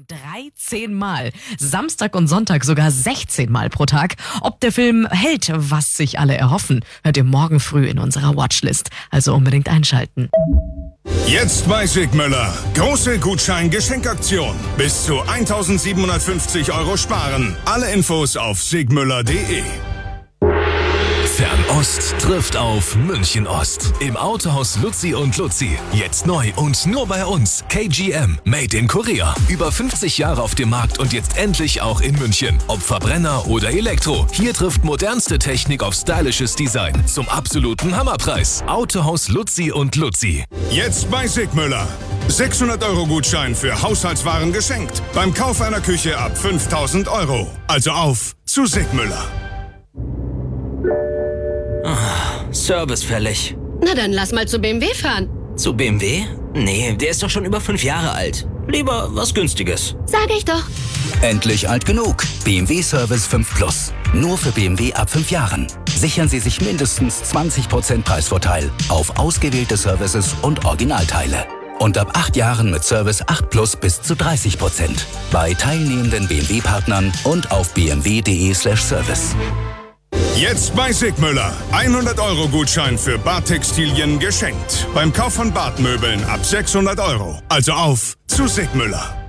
schon 13 Mal. Samstag und Sonntag sogar 16 Mal pro Tag. Ob der Film hält, was sich alle erhoffen, hört ihr morgen früh in unserer Watchlist. Also unbedingt einschalten. Jetzt bei Sigmüller. Große Gutschein-Geschenkaktion. Bis zu 1.750 € sparen. Alle Infos auf sigmüller.de. Fernost trifft auf München Ost. Im Autohaus Luzi und Luzi. Jetzt neu und nur bei uns. KGM. Made in Korea. Über 50 Jahre auf dem Markt und jetzt endlich auch in München. Ob Verbrenner oder Elektro. Hier trifft modernste Technik auf stylisches Design. Zum absoluten Hammerpreis. Autohaus Luzi und Luzi. Jetzt bei Sigmüller. 600 € Gutschein für Haushaltswaren geschenkt. Beim Kauf einer Küche ab 5.000 €. Also auf zu Sigmüller. Service fällig. Na dann lass mal zu BMW fahren. Zu BMW? Nee, der ist doch schon über 5 Jahre alt. Lieber was Günstiges. Sag ich doch. Endlich alt genug. BMW Service 5 Plus. Nur für BMW ab 5 Jahren. Sichern Sie sich mindestens 20% Preisvorteil auf ausgewählte Services und Originalteile. Und ab 8 Jahren mit Service 8 Plus bis zu 30%. Bei teilnehmenden BMW-Partnern und auf bmw.de/service. Jetzt bei Sigmüller. 100 € Gutschein für Badtextilien geschenkt. Beim Kauf von Badmöbeln ab 600 €. Also auf zu Sigmüller.